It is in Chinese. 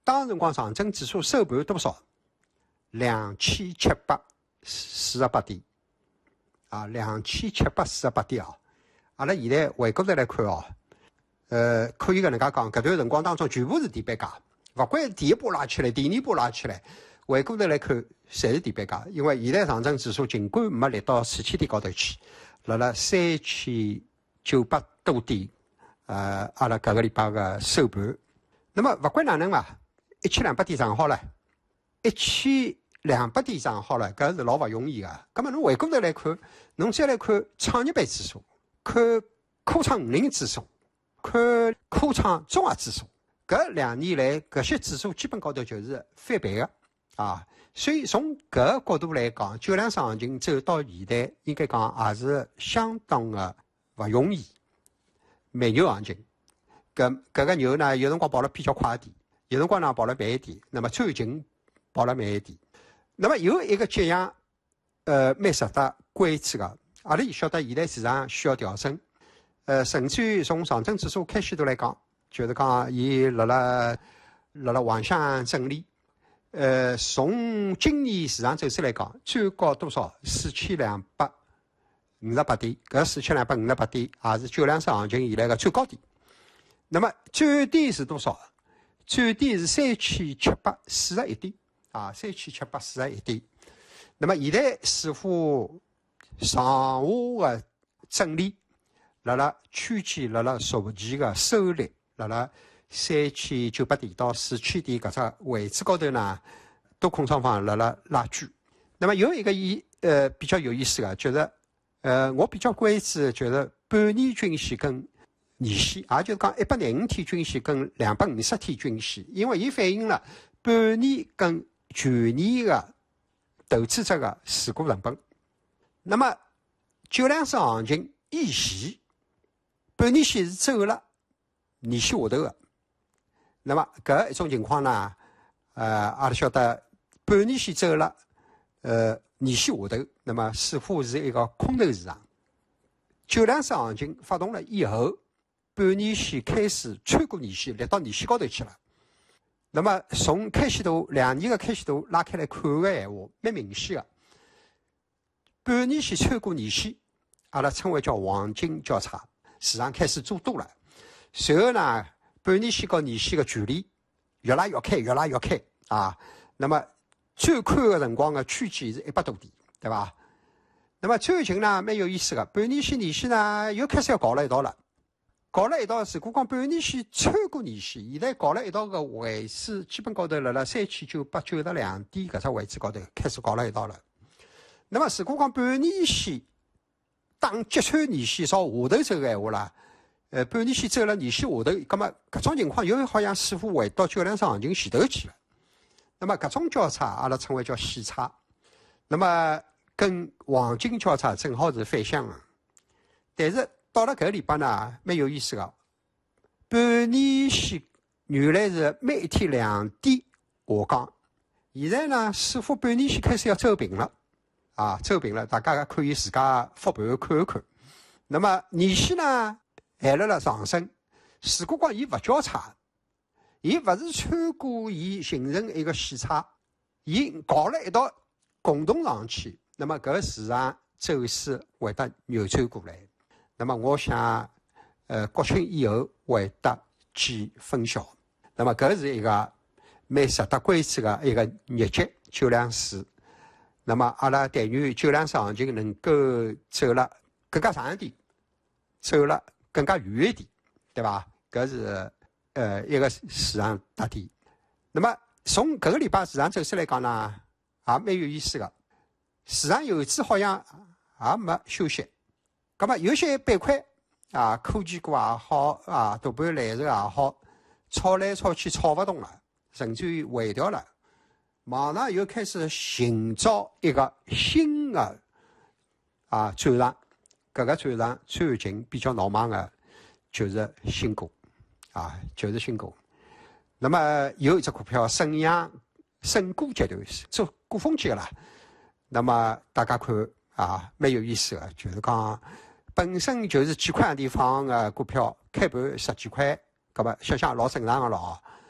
当辰光上证指数收盘多少？2748点啊，2748点啊！阿拉现在回过头来看哦，可以搿能介讲，搿段辰光当中全部是底板价，勿管第一波拉起来，第二波拉起来，回过头来看，侪是底板价。因为现在上证指数尽管没力到4000点高头去，辣辣3900多点，阿拉搿个礼拜个收盘。那么勿管哪能嘛，1200点上好了，1200点上好了，搿是老勿容易个。葛末侬回过头来看，侬再来看创业板指数，看科创50指数，看科创综合指数，搿2年来搿些指数基本高头就是翻倍个啊。所以从搿个角度来讲，9两行情走到现在，应该讲也是相当个勿容易。慢牛行情，搿个牛呢，有辰光跑得比较快一点，有辰光呢跑得慢一点，那么最近跑得慢一点。那么有一个迹象，蛮值得关注个。阿拉晓得现在市场需要调整，甚至于从上证指数开线图来讲，就是讲伊辣辣横向整理。从今年市场走势来讲，最高多少？4258点，搿4258点也是9两市行情以来的最高点。那么最低是多少？最低是3741点啊，3741点。那么现在似乎上下的整理，辣辣区间辣辣逐渐的收敛，辣辣3900点到4000点搿只位置高头呢，多空双方辣辣拉锯。那么有一个比较有意思的，就是我比较关注就是半年均线跟年线，也就是讲105天均线跟250天均线，因为伊反映了半年跟全年的投资者的持股成本。那么9两市行情以前半年线是走了年线下头的，那么搿一种情况呢，阿拉晓得半年线走了年线下头，那么似乎是一个空头市场。9两市行情发动了以后，半年线开始穿过年线，来到年线高头去了。那么从开线图2年的开线图拉开来看个闲话，蛮明显的。半年线穿过年线，阿拉称为叫黄金交叉，市场开始做多了。随后呢，半年线和年线的距离越拉越开，越拉越开啊。那么最宽的辰光的区间是100多点，对吧？那么最近呢，蛮有意思的，半年线、年线呢又开始要搞了一道了。搞了一道，如果讲半年线穿过年线，现在搞了一道个位置，基本高头辣辣3992点搿只位置高头开始搞了一道了。那么如果讲半年线打击穿年线朝下头走个闲话啦，半年线走了年线下头，葛末搿种情况又好像似乎回到9两市行情前头去了。那么搿种交叉阿拉称为叫细差，那么跟黄金交叉正好是反向的。但是到了搿个礼拜呢，蛮有意思的，半年线原来是每一天2点下降，现在呢似乎半年线开始要走平了啊，走平了，大家可以自家复盘看一看。那么年线呢还辣辣上升，如果讲伊勿交叉，伊勿是穿过伊形成一个细差，伊搞了一道共同上去，那么搿市场走势会得扭转过来。那么我想，国庆以后会得见分晓。那么搿是一个蛮值得关注的一个日节9两市。那么阿拉但愿9两市行情能够走了更加长一点，走了更加远一点，对吧？搿是一个市场特点。那么从搿个礼拜市场走势来讲呢，也蛮有意思的。市场游资好像也没休息。那么有些板块啊，科技股也好啊，大盘蓝筹也好，炒来炒去炒不动了，甚至于回调了，马上又开始寻找一个新的转场。搿个转场最近比较闹忙的就是新股啊，就是新股。那么有一只股票沈阳沈股集团做股风机的啦，那么大家看啊，蛮有意思的，就是讲本身就是几块地方的股票，开盘10几块，搿么想想老正常的咯。